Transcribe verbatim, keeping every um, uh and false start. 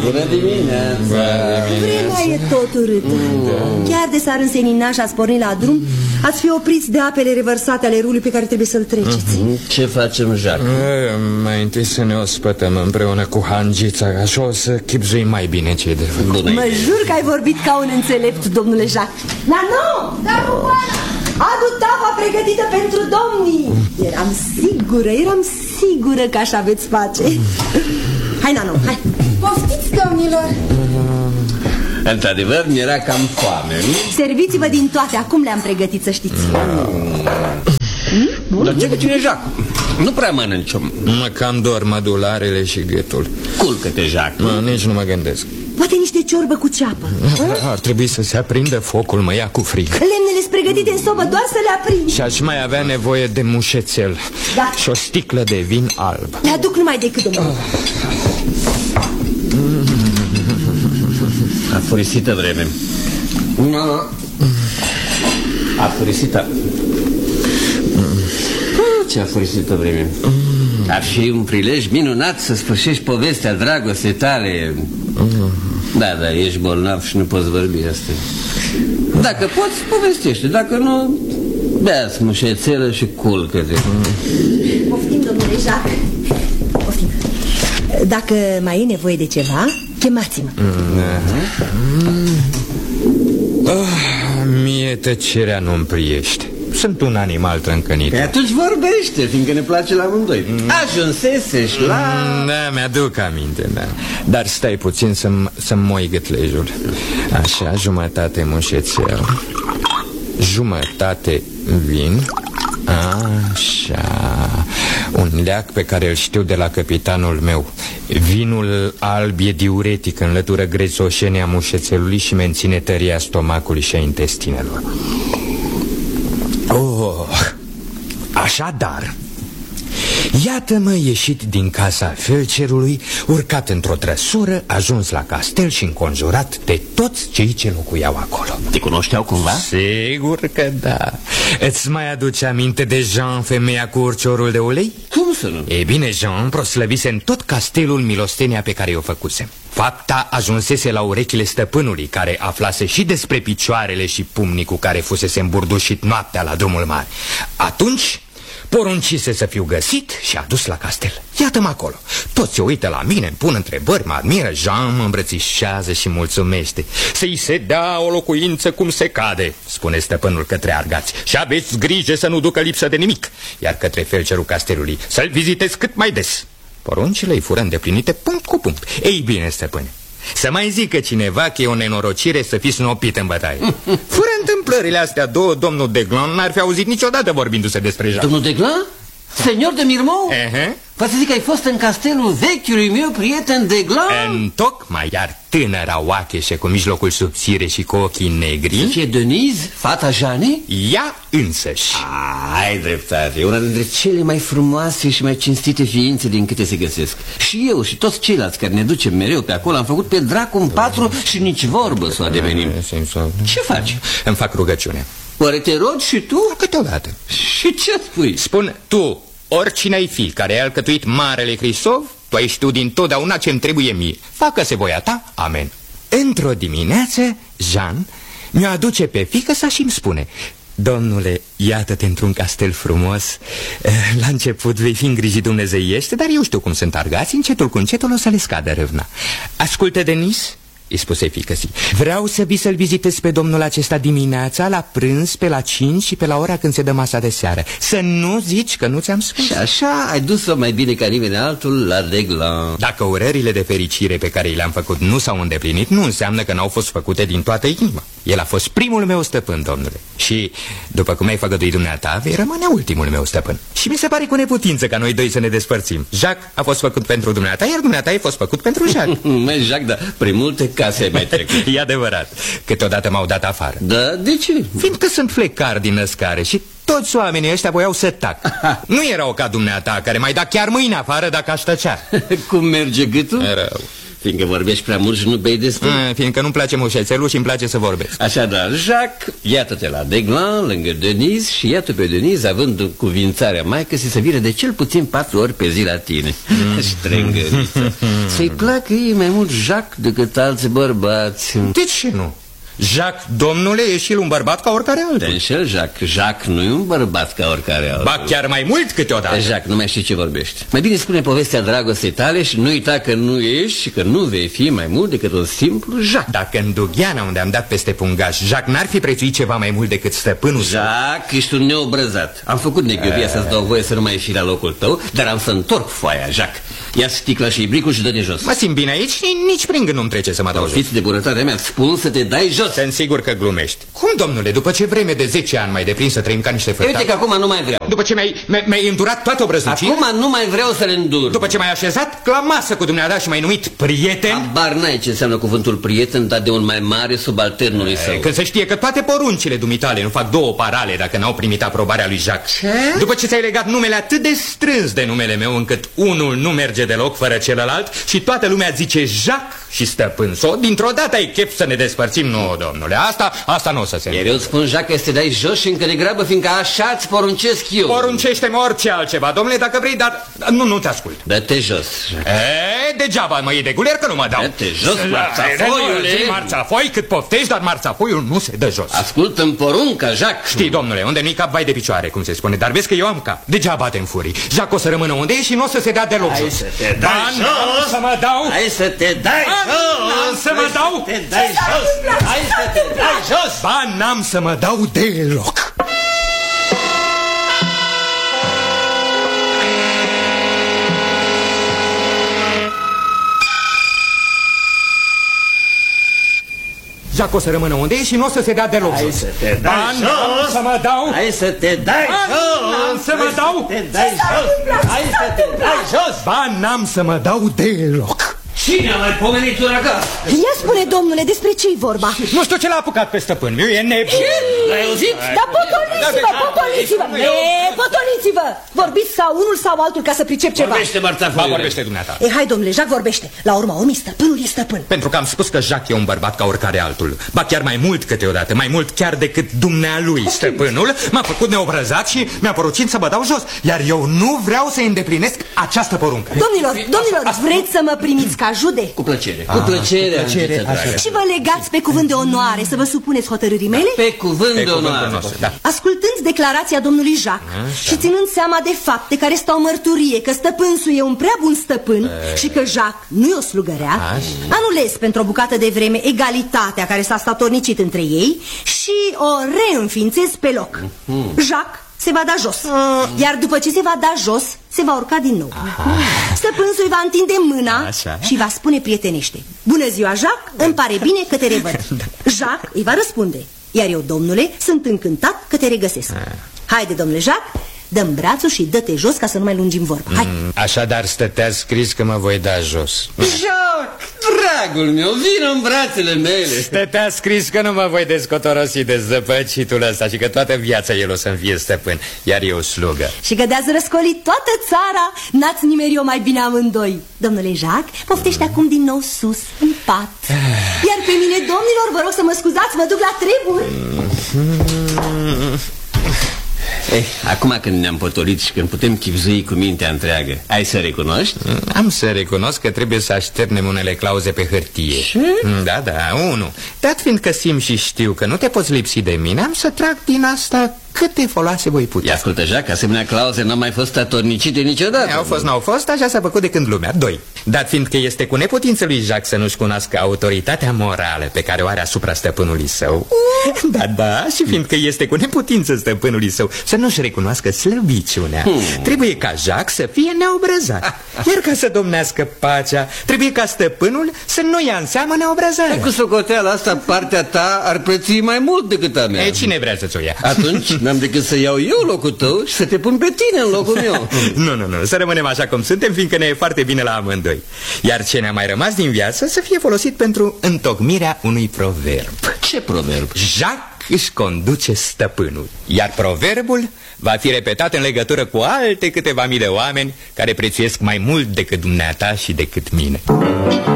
Bună dimineața! Vremea e tot urâtă. Chiar de s-ar însenina și ați pornit la drum, ați fi opriți de apele revărsate ale râului pe care trebuie să-l treceți. Ce facem, Jacques? Mai întâi să ne ospătăm împreună cu hangița, așa o să chipzuim mai bine ce de făcut. Mă jur că ai vorbit ca un înțelept, domnule Jacques. Nano! Da, adu tava pregătită pentru domnii. Eram sigură, eram sigură că așa veți face. Hai, Nano, hai. Poftiți, domnilor. Într-adevăr, mi-era cam foame, nu? Serviți-vă din toate, acum le-am pregătit, să știți. Mm. Dar ce că cine, Jacques? Nu prea mănânci. Mă cam dor mădularele și gâtul. Culcă-te, Jacques. Mă, nici nu mă gândesc. Poate niște ciorbă cu ceapă. Ar trebui să se aprindă focul, mă ia cu frig. Lemnele-s pregătite în sobă, doar să le aprind. Și aș mai avea nevoie de mușețel. Da. Și o sticlă de vin alb. Le aduc numai decât, domnule. A furisită vreme. A furisită. Ce a furisită vreme. Ar fi un prilej minunat să sfârșești povestea dragostei tale. Da, da, ești bolnav și nu poți vorbi asta. Dacă poți, povestește. Dacă nu, bea-ți mușețelă și culcă-te. Poftim, domnule Jacques. Poftim. Dacă mai e nevoie de ceva, chemați-mă. Mie tăcerea nu-mi priește. Sunt un animal trâncănit. Păi atunci vorbește, fiindcă ne place la amândoi. Ajunsese și la... Da, mi-aduc aminte, da. Dar stai puțin să-mi să moi gâtlejul. Așa, jumătate mușețel, jumătate vin. Așa. Un leac pe care îl știu de la capitanul meu. Vinul alb e diuretic, înlătură grezoșenia mușețelului și menține tăria stomacului și a intestinelor. Oh, așadar, iată-mă ieșit din casa felcerului, urcat într-o trăsură, ajuns la castel și înconjurat de toți cei ce locuiau acolo. Te cunoșteau cumva? Sigur că da. Îți mai aduce aminte de Jean, femeia cu urciorul de ulei? Cum să nu? E bine, Jean proslăvise în tot castelul milostenia pe care o făcusem. Fapta ajunsese la urechile stăpânului, care aflase și despre picioarele și pumnii cu care fusese îmburdușit noaptea la drumul mare. Atunci poruncise să fiu găsit și adus la castel. Iată-mă acolo. Toți se uită la mine, îmi pun întrebări, mă admiră. Jean mă îmbrățișează și mulțumește. Să-i se dea o locuință cum se cade, spune stăpânul către argați, și aveți grijă să nu ducă lipsă de nimic. Iar către felcerul castelului, să-l vizitez cât mai des. Poruncile îi fură îndeplinite punct cu punct. Ei bine, stăpâne, să mai zică cineva că e o nenorocire să fii snopit în bătaie. Fără întâmplările astea două, domnul Deglan n-ar fi auzit niciodată vorbindu-se despre Jacques. Domnul Deglan? Senior de Mirmont? Uh-huh. Poate să zic că ai fost în castelul vechiului meu prieten Deglan? Întocmai, iar tânăra oacheșă cu mijlocul subțire și cu ochii negri, să fie Denise, fata Jeanne? Ea însăși. Ai dreptate, e una dintre cele mai frumoase și mai cinstite ființe din câte se găsesc. Și eu și toți ceilalți care ne ducem mereu pe acolo am făcut pe dracu în patru și nici vorbă să o adevenim. Ce faci? Îmi fac rugăciune. Oare te rogi și tu? Câteodată. Și ce spui? Spun, tu, oricine ai fi care ai alcătuit marele Hrisov, tu ai știut dintotdeauna ce-mi trebuie mie. Facă-se voia ta, amen. Într-o dimineață, Jean mi-o aduce pe fiică sa și îmi spune: domnule, iată-te într-un castel frumos. La început vei fi îngrijit dumnezeiește, dar eu știu cum sunt argați, încetul cu încetul o să le scadă râvna. Ascultă, Denis, îi spuse fiică-si, vreau să vii să-l vizitezi pe domnul acesta dimineața, la prânz, pe la cinci și pe la ora când se dă masa de seară. Să nu zici că nu ți-am spus. Și așa ai dus-o mai bine ca nimeni altul la Deglan. Dacă urările de fericire pe care i le-am făcut nu s-au îndeplinit, nu înseamnă că n-au fost făcute din toată inima. El a fost primul meu stăpân, domnule. Și, după cum ai făgăduit dumneata, vei rămâne ultimul meu stăpân. Și mi se pare cu neputință ca noi doi să ne despărțim. Jacques a fost făcut pentru dumneata, iar dumneata ai fost făcut pentru Jacques. Măi, Jacques, dar prin multe case ai mai trecut. E adevărat. Câteodată m-au dat afară. Da, de ce? Fiindcă sunt flecar din născare și toți oamenii ăștia voiau să tac. Nu erau ca dumneata, care mai da chiar mâine afară dacă aș tăcea. Cum merge gâtul? Rău. Fiindcă vorbești prea mult și nu bei destul. A, fiindcă nu-mi place mușețelul și îmi place să vorbesc. Așadar, Jacques, iată-te la Deglan, lângă Denise, și iată pe Denise având cuvințarea maică-si să vină de cel puțin patru ori pe zi la tine. Mm. Strângăriță. Să-i placă ei mai mult Jacques decât alți bărbați. De ce nu? Jacques, domnule, e și el un bărbat ca oricare altul. Te înșel, Jacques. Jacques nu e un bărbat ca oricare altul. Ba, chiar mai mult câteodată. Jacques, nu mai știi ce vorbești. Mai bine spune povestea dragostei tale și nu uita că nu ești și că nu vei fi mai mult decât un simplu Jacques. Dacă în Dugheana, unde am dat peste pungaș, Jacques n-ar fi prețuit ceva mai mult decât stăpânul. Jacques, ești un neobrăzat. Am făcut neghiovia să-ți dau voie să nu mai ieși la locul tău, dar am să întorc foaia, Jacques. Ia sticla și ibricul și dă-te jos. Mă simt bine aici și nici prin gând nu-mi trece să mă dau jos. Fiți de bunătatea mea, spun să te dai jos. Sunt sigur că glumești. Cum, domnule, după ce vreme de zece ani mai deprins să trăim ca niște fătați? Uite că acum nu mai vreau. După ce mi-ai mi îndurat toată obrăznicia? Acum nu mai vreau să le îndur. După ce m-ai așezat la masă cu dumneata și m-ai numit prieten? Habar n-ai ce înseamnă cuvântul prieten, dar de un mai mare subalternului e, său. Când se știe că toate poruncile dumitale nu fac două parale dacă n-au primit aprobarea lui Jacques. Ce? După ce ți-ai legat numele atât de strâns de numele meu încât unul nu merge deloc fără celălalt și toată lumea zice Jacques și stăpân s-o, dintr-o dată ai chef să ne despărțim. Nu, domnule, asta, asta nu o să se Iar eu îți spun, Jacques, că să te dai jos și încă de grabă, fiindcă așa îți poruncesc eu. Poruncește-mi orice altceva, domnule, dacă vrei, dar nu, nu te ascult. Dă-te jos, Jacques. E, degeaba mă iei de guler că nu mă dau. Dă-te jos, marțafoiule. Marțafoi cât poftești, dar marțafoiul nu se dă jos. Ascultă-mi porunca, Jacques. Știi, domnule, unde nu-i cap, vai de picioare, cum se spune, dar vezi că eu am cap. Degeaba te înfurii. Jacques o să rămână unde e și nu o să se dea deloc jos. Hai să te dai jos. Să mă dau. Hai să te dai jos. Să mă dau. Te dai jos. Hai să te dai jos. Ba, n-am să mă dau deloc. Jacques o să rămână unde e și nu o să se dea deloc. Hai să te dai ba, jos. să mă dau. Hai să te dai jos. Să mă dau. Te dai jos. Hai să te dai jos. Ba, n-am să mă dau deloc. Cine a mai pomenit ora ca? Ia spune, domnule, despre ce-i vorba? Nu știu ce l-a apucat pe stăpân meu, e nebun. L-ai auzit? Da, potoliți-vă, potoliți-vă! E, potoliți-vă! Vorbiți sau unul sau altul ca să pricep ceva. Vorbește, marțafoiule. Ba, vorbește dumneata. E, hai, domnule, Jacques vorbește. La urma urmii, stăpânul e stăpân. Pentru că am spus că Jacques e un bărbat ca oricare altul. Ba chiar mai mult câteodată, mai mult chiar decât dumnealui. Stăpânul m-a făcut neobrăzat și mi-a poruncit să mă dau jos. Iar eu nu vreau să îndeplinesc această poruncă. Domnilor, domnilor, vreți să mă primiți ca jude? Cu plăcere. Cu plăcere, plăcere și vă legați pe cuvânt de onoare să vă supuneți hotărârii mele? Pe cuvânt de onoare. Da. Ascultând declarația domnului Jacques Așa. și ținând seama de fapte care stau mărturie că stăpânsul e un prea bun stăpân e... și că Jacques nu e o slugărea, Așa. anulez pentru o bucată de vreme egalitatea care s-a statornicit între ei și o reînființez pe loc. Mm-hmm. Jacques se va da jos. Iar după ce se va da jos, se va urca din nou. Stăpânsul îi va întinde mâna Așa. și va spune prietenește: bună ziua, Jacques, îmi pare bine că te revăd. Jacques îi va răspunde: iar eu, domnule, sunt încântat că te regăsesc. Haide, domnule Jacques, dă-mi brațul și dă-te jos ca să nu mai lungim vorba. Hai. Mm, așadar stătea scris că mă voi da jos. Jacques, dragul meu, vină în brațele mele. Stătea scris că nu mă voi descotorosi de zăpăcitul ăsta și că toată viața el o să-mi fie stăpân, iar eu slugă. Și că de-ați răscolit toată țara, n-ați nimerit-o mai bine amândoi. Domnule Jacques, poftește mm. acum din nou sus, în pat. Iar pe mine, domnilor, vă rog să mă scuzați, mă duc la treburi. Mm. Eh, acum când ne-am potolit și când putem chibzui cu mintea întreagă, ai să recunoști? Am să recunosc că trebuie să așternem unele clauze pe hârtie. Ce? Da, da, unu. Dat fiindcă simt și știu că nu te poți lipsi de mine, am să trag din asta câte foloase voi putea. Ia ascultă, Jacques, asemenea clauze n-au mai fost statornicite niciodată. Au fost, n-au fost, așa s-a făcut de când lumea. Doi. Dat fiindcă este cu neputință lui Jacques să nu-și cunoască autoritatea morală pe care o are asupra stăpânului său. Da, da, și fiindcă este cu neputință stăpânului său să nu-și recunoască slăbiciunea, hmm. trebuie ca Jacques să fie neobrăzat. Iar ca să domnească pacea, trebuie ca stăpânul să nu ia în seamă neobrăzarea. Cu socoteala asta, partea ta ar prețui mai mult decât a mea. E, cine vrea să-ți o ia? Atunci n-am decât să iau eu locul tău și să te pun pe tine în locul meu. Nu, nu, nu, să rămânem așa cum suntem, fiindcă ne e foarte bine la amândoi. Iar ce ne-a mai rămas din viață să fie folosit pentru întocmirea unui proverb. Ce proverb? Jacques își conduce stăpânul. Iar proverbul va fi repetat în legătură cu alte câteva mii de oameni care prețuiesc mai mult decât dumneata și decât mine.